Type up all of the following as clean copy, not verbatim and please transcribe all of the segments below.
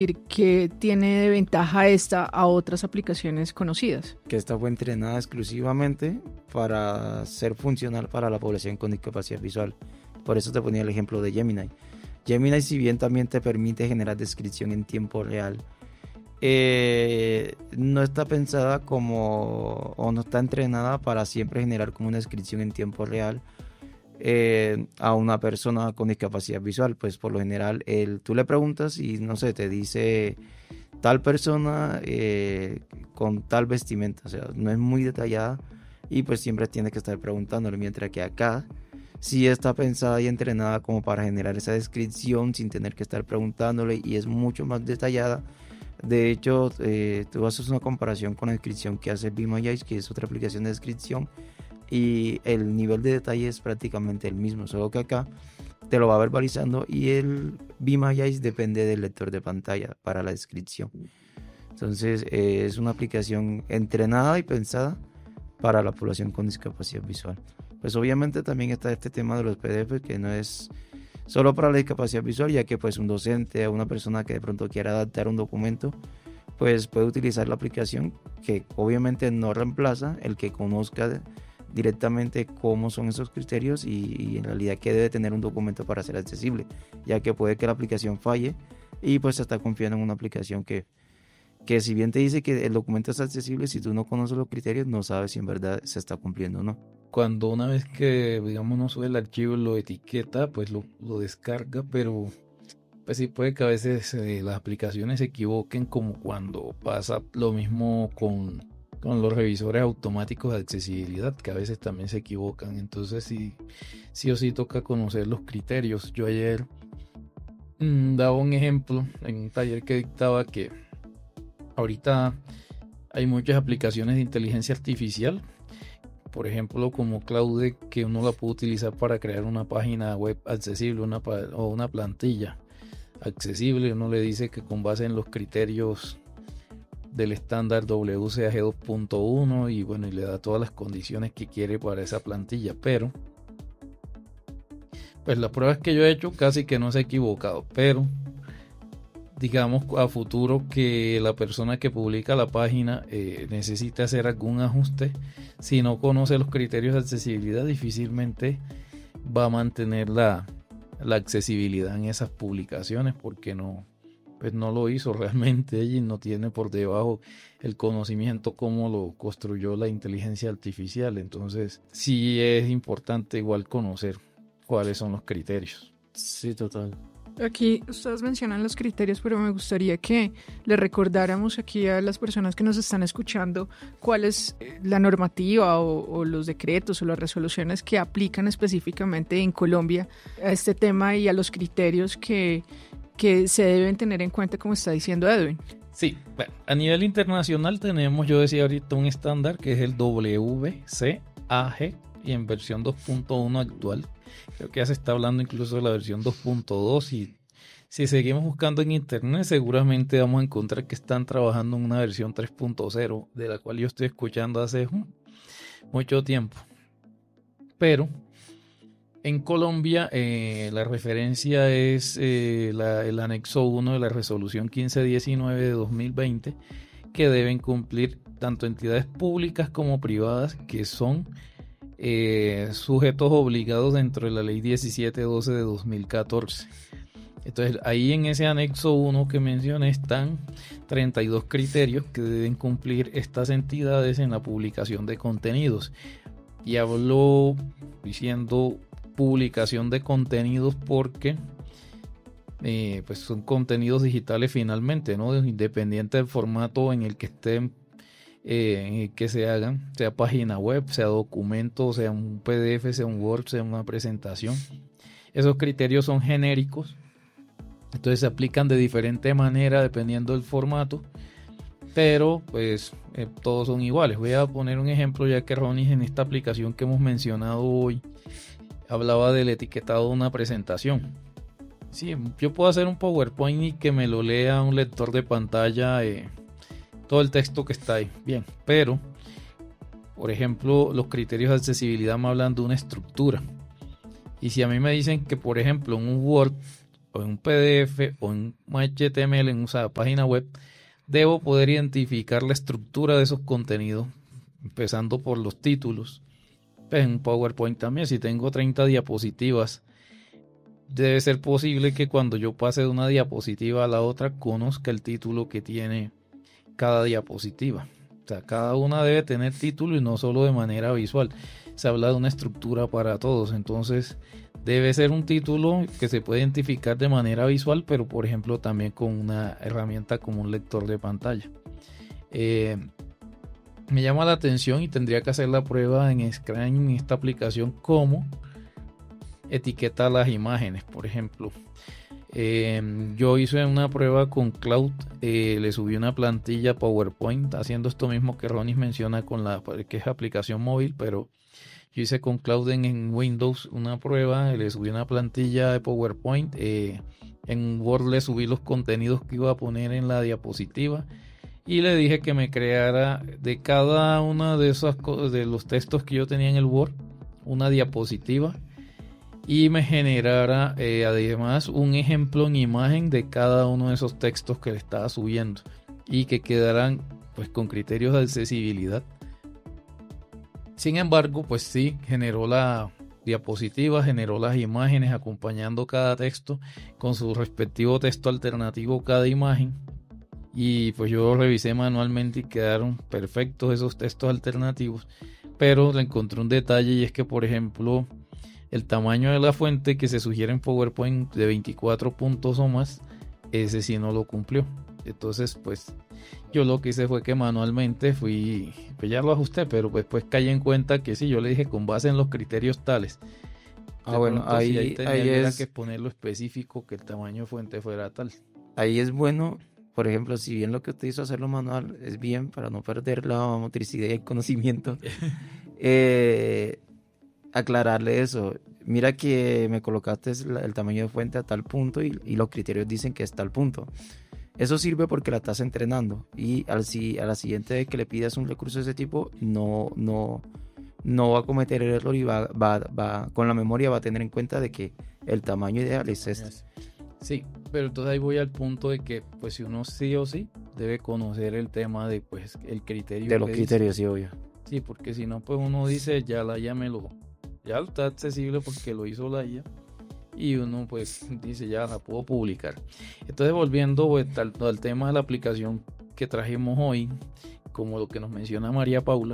¿Qué tiene de ventaja esta a otras aplicaciones conocidas? Que esta fue entrenada exclusivamente para ser funcional para la población con discapacidad visual. Por eso te ponía el ejemplo de Gemini. Gemini, si bien también te permite generar descripción en tiempo real, no está pensada como, o no está entrenada para siempre generar como una descripción en tiempo real a una persona con discapacidad visual. Pues por lo general tú le preguntas y no sé, te dice tal persona con tal vestimenta, o sea, no es muy detallada y pues siempre tienes que estar preguntándole, mientras que acá sí está pensada y entrenada como para generar esa descripción sin tener que estar preguntándole, y es mucho más detallada. De hecho, tú haces una comparación con la descripción que hace Be My Eyes, que es otra aplicación de descripción, y el nivel de detalle es prácticamente el mismo, solo que acá te lo va verbalizando y el Be My Eyes depende del lector de pantalla para la descripción. Entonces es una aplicación entrenada y pensada para la población con discapacidad visual. Pues obviamente también está este tema de los PDF, que no es solo para la discapacidad visual, ya que pues un docente o una persona que de pronto quiera adaptar un documento pues puede utilizar la aplicación, que obviamente no reemplaza el que conozca directamente cómo son esos criterios y en realidad que debe tener un documento para ser accesible, ya que puede que la aplicación falle y pues se está confiando en una aplicación que si bien te dice que el documento es accesible, si tú no conoces los criterios no sabes si en verdad se está cumpliendo o no. Cuando una vez que, digamos, uno sube el archivo, lo etiqueta, pues lo descarga, pero pues sí puede que a veces las aplicaciones se equivoquen, como cuando pasa lo mismo con los revisores automáticos de accesibilidad, que a veces también se equivocan. Entonces sí o sí toca conocer los criterios. Yo ayer daba un ejemplo en un taller que dictaba que ahorita hay muchas aplicaciones de inteligencia artificial, por ejemplo como Claude, que uno la puede utilizar para crear una página web accesible o una plantilla accesible. Uno le dice que con base en los criterios del estándar WCAG 2.1 y bueno, y le da todas las condiciones que quiere para esa plantilla, pero pues las pruebas que yo he hecho casi que no se ha equivocado, pero digamos a futuro que la persona que publica la página necesite hacer algún ajuste, si no conoce los criterios de accesibilidad difícilmente va a mantener la accesibilidad en esas publicaciones, porque pues no lo hizo realmente ella y no tiene por debajo el conocimiento cómo lo construyó la inteligencia artificial. Entonces sí es importante igual conocer cuáles son los criterios. Sí, total. Aquí ustedes mencionan los criterios, pero me gustaría que le recordáramos aquí a las personas que nos están escuchando cuál es la normativa o los decretos o las resoluciones que aplican específicamente en Colombia a este tema y a los criterios que se deben tener en cuenta, como está diciendo Edwin. Sí, bueno, a nivel internacional tenemos, yo decía ahorita, un estándar que es el WCAG y en versión 2.1 actual. Creo que ya se está hablando incluso de la versión 2.2 y si seguimos buscando en internet seguramente vamos a encontrar que están trabajando en una versión 3.0, de la cual yo estoy escuchando hace mucho tiempo. Pero en Colombia la referencia es el anexo 1 de la resolución 1519 de 2020, que deben cumplir tanto entidades públicas como privadas que son sujetos obligados dentro de la ley 1712 de 2014. Entonces ahí en ese anexo 1 que mencioné están 32 criterios que deben cumplir estas entidades en la publicación de contenidos. Y hablo diciendo publicación de contenidos porque pues son contenidos digitales finalmente, ¿no? Independiente del formato en el que estén, en el que se hagan, sea página web, sea documento, sea un PDF, sea un Word, sea una presentación. Esos criterios son genéricos, entonces se aplican de diferente manera dependiendo del formato, pero pues todos son iguales. Voy a poner un ejemplo, ya que Ronnie en esta aplicación que hemos mencionado hoy hablaba del etiquetado de una presentación. Sí, yo puedo hacer un PowerPoint y que me lo lea un lector de pantalla, todo el texto que está ahí, bien, pero por ejemplo los criterios de accesibilidad me hablan de una estructura, y si a mí me dicen que por ejemplo en un Word o en un PDF o en un HTML, en una página web, debo poder identificar la estructura de esos contenidos, empezando por los títulos. Pues en PowerPoint también, si tengo 30 diapositivas, debe ser posible que cuando yo pase de una diapositiva a la otra conozca el título que tiene cada diapositiva. O sea, cada una debe tener título y no solo de manera visual. Se habla de una estructura para todos, entonces debe ser un título que se puede identificar de manera visual, pero por ejemplo también con una herramienta como un lector de pantalla. Me llama la atención y tendría que hacer la prueba en Scrum en esta aplicación, cómo etiqueta las imágenes, por ejemplo. Yo hice una prueba con Cloud, le subí una plantilla PowerPoint haciendo esto mismo que Ronnie menciona con la que es aplicación móvil, pero yo hice con Cloud en Windows una prueba, le subí una plantilla de PowerPoint, en Word le subí los contenidos que iba a poner en la diapositiva y le dije que me creara de cada una de esas cosas, de los textos que yo tenía en el Word, una diapositiva y me generara además un ejemplo en imagen de cada uno de esos textos que le estaba subiendo y que quedaran pues con criterios de accesibilidad. Sin embargo, pues sí, generó la diapositiva, generó las imágenes acompañando cada texto con su respectivo texto alternativo cada imagen. Y pues yo revisé manualmente y quedaron perfectos esos textos alternativos. Pero le encontré un detalle y es que, por ejemplo, el tamaño de la fuente que se sugiere en PowerPoint de 24 puntos o más, ese sí no lo cumplió. Entonces, pues yo lo que hice fue que manualmente pues ya lo ajusté, pero después caí en cuenta que sí, yo le dije con base en los criterios tales. Bueno, ahí tenía que ponerlo específico, que el tamaño de fuente fuera tal. Ahí es bueno, por ejemplo, si bien lo que usted hizo hacerlo manual es bien para no perder la motricidad y el conocimiento, aclararle eso. Mira que me colocaste el tamaño de fuente a tal punto y los criterios dicen que es tal punto. Eso sirve porque la estás entrenando y a la siguiente vez que le pidas un recurso de ese tipo no va a cometer el error y va con la memoria va a tener en cuenta de que el tamaño ideal es este. Sí, pero entonces ahí voy al punto de que pues si uno sí o sí debe conocer el tema de pues el criterio de los criterios, sí, obvio. Sí, porque si no pues uno dice ya la IA ya está accesible porque lo hizo la IA. Y uno pues dice ya la puedo publicar. Entonces volviendo pues, al tema de la aplicación que trajimos hoy, como lo que nos menciona María Paula,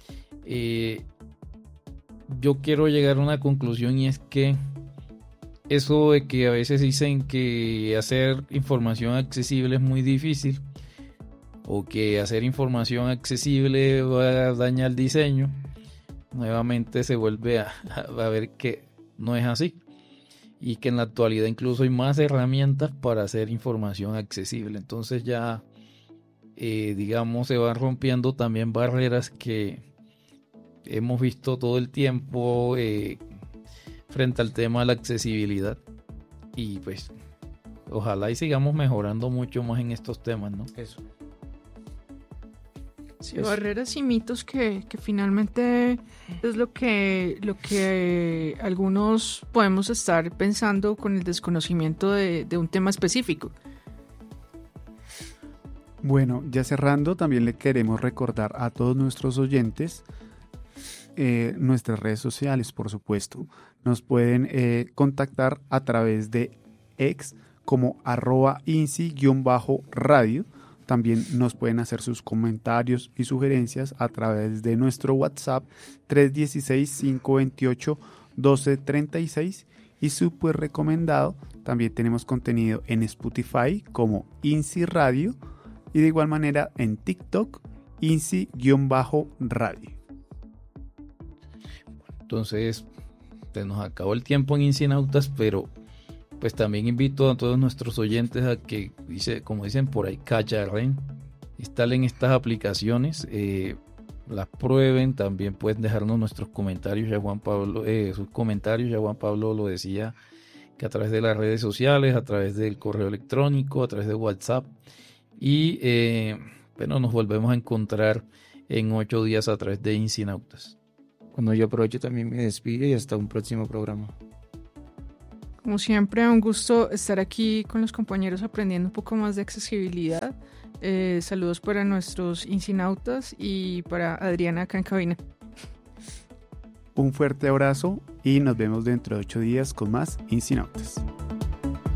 yo quiero llegar a una conclusión y es que eso de que a veces dicen que hacer información accesible es muy difícil o que hacer información accesible va a dañar el diseño, nuevamente se vuelve a ver que no es así. Y que en la actualidad incluso hay más herramientas para hacer información accesible. Entonces ya, digamos, se van rompiendo también barreras que hemos visto todo el tiempo frente al tema de la accesibilidad. Y pues, ojalá y sigamos mejorando mucho más en estos temas, ¿no? Eso. Sí, barreras y mitos que finalmente es lo que algunos podemos estar pensando con el desconocimiento de un tema específico. Bueno, ya cerrando, también le queremos recordar a todos nuestros oyentes nuestras redes sociales, por supuesto. Nos pueden contactar a través de X como @INSI_radio. También nos pueden hacer sus comentarios y sugerencias a través de nuestro WhatsApp 316-528-1236 y súper recomendado. También tenemos contenido en Spotify como INSI Radio y de igual manera en TikTok INSI_radio. Entonces, se nos acabó el tiempo en Incinautas, pero pues también invito a todos nuestros oyentes a que, como dicen por ahí, cacharren, instalen estas aplicaciones, las prueben, también pueden dejarnos nuestros comentarios, ya Juan Pablo, sus comentarios, ya Juan Pablo lo decía, que a través de las redes sociales, a través del correo electrónico, a través de WhatsApp, y bueno, nos volvemos a encontrar en 8 días a través de Incinautas. Cuando yo aprovecho también me despido y hasta un próximo programa. Como siempre, un gusto estar aquí con los compañeros aprendiendo un poco más de accesibilidad. Saludos para nuestros incinautas y para Adriana acá en cabina. Un fuerte abrazo y nos vemos dentro de 8 días con más Incinautas.